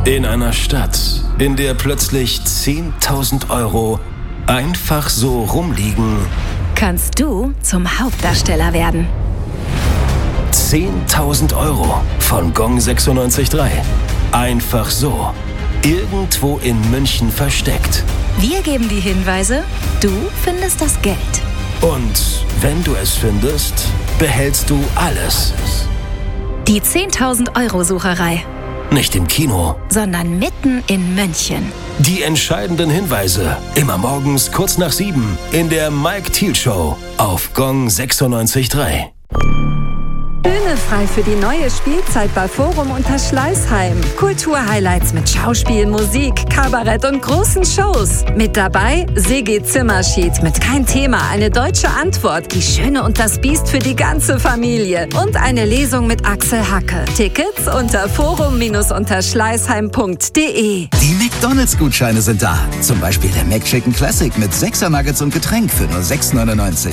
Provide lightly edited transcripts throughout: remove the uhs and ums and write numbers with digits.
In einer Stadt, in der plötzlich 10.000 Euro einfach so rumliegen, kannst du zum Hauptdarsteller werden. 10.000 Euro von Gong 96.3. Einfach so. Irgendwo in München versteckt. Wir geben die Hinweise, du findest das Geld. Und wenn du es findest, behältst du alles. Die 10.000 Euro Sucherei. Nicht im Kino, sondern mitten in München. Die entscheidenden Hinweise. Immer morgens kurz nach 7 in der Mike Thiel Show auf Gong 96.3. Bühne frei für die neue Spielzeit bei Forum Unterschleißheim. Kulturhighlights mit Schauspiel, Musik, Kabarett und großen Shows. Mit dabei Sigi Zimmerschied mit Kein Thema, eine deutsche Antwort, Die Schöne und das Biest für die ganze Familie. Und eine Lesung mit Axel Hacke. Tickets unter forum-unterschleißheim.de. Die McDonalds-Gutscheine sind da. Zum Beispiel der McChicken Classic mit 6er Nuggets und Getränk für nur 6,99.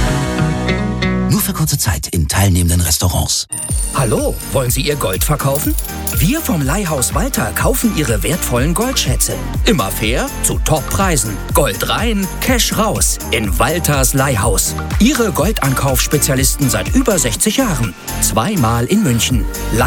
Nur für kurze Zeit in teilnehmenden Restaurants. Hallo, wollen Sie Ihr Gold verkaufen? Wir vom Leihhaus Walter kaufen Ihre wertvollen Goldschätze. Immer fair, zu Toppreisen. Gold rein, Cash raus. In Walters Leihhaus. Ihre Goldankaufspezialisten seit über 60 Jahren. 2-mal in München.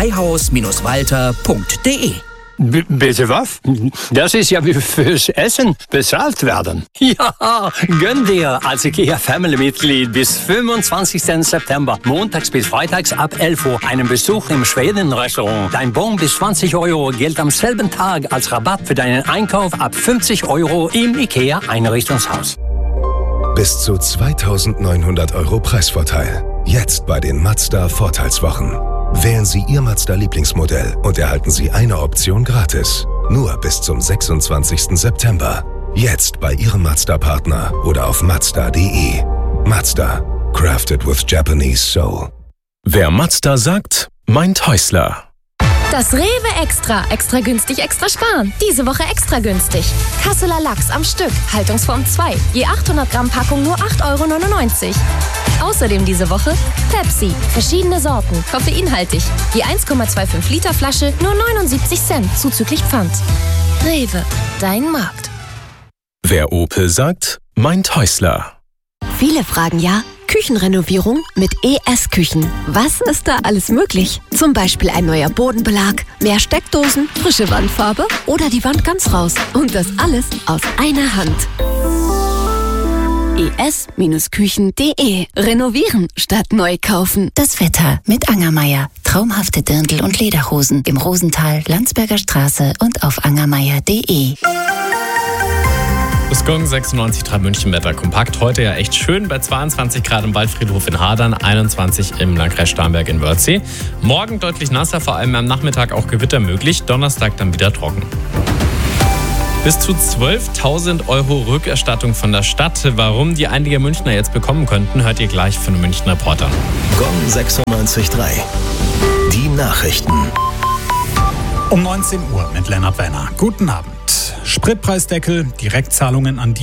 Leihhaus-walter.de. Bitte was? Das ist ja wie fürs Essen bezahlt werden. Ja, gönn dir als IKEA-Family-Mitglied bis 25. September, montags bis freitags ab 11 Uhr, einen Besuch im Schweden-Restaurant. Dein Bon bis 20 Euro gilt am selben Tag als Rabatt für deinen Einkauf ab 50 Euro im IKEA-Einrichtungshaus. Bis zu 2.900 Euro Preisvorteil. Jetzt bei den Mazda-Vorteilswochen. Wählen Sie Ihr Mazda-Lieblingsmodell und erhalten Sie eine Option gratis. Nur bis zum 26. September. Jetzt bei Ihrem Mazda-Partner oder auf Mazda.de. Mazda. Crafted with Japanese soul. Wer Mazda sagt, meint Häusler. Das Rewe Extra. Extra günstig, extra sparen. Diese Woche extra günstig. Kasseler Lachs am Stück. Haltungsform 2. Je 800 Gramm Packung nur 8,99 €. Außerdem diese Woche Pepsi. Verschiedene Sorten. Koffeinhaltig. Je 1,25 Liter Flasche nur 79 Cent. Zuzüglich Pfand. Rewe. Dein Markt. Wer Opel sagt, meint Häusler. Viele fragen ja, Küchenrenovierung mit ES Küchen. Was ist da alles möglich? Zum Beispiel ein neuer Bodenbelag, mehr Steckdosen, frische Wandfarbe oder die Wand ganz raus. Und das alles aus einer Hand. es-küchen.de. Renovieren statt neu kaufen. Das Wetter mit Angermeier. Traumhafte Dirndl- und Lederhosen im Rosental, Landsberger Straße und auf angermeier.de. Das Gong 96.3 München Wetter kompakt. Heute ja echt schön bei 22 Grad im Waldfriedhof in Hadern, 21 im Landkreis Starnberg in Wörthsee. Morgen deutlich nasser, vor allem am Nachmittag auch Gewitter möglich. Donnerstag dann wieder trocken. Bis zu 12.000 Euro Rückerstattung von der Stadt. Warum die einige Münchner jetzt bekommen könnten, hört ihr gleich von den Münchner Reportern. Gong 96.3. Die Nachrichten. Um 19 Uhr mit Lennart Wenner. Guten Abend. Spritpreisdeckel, Direktzahlungen an die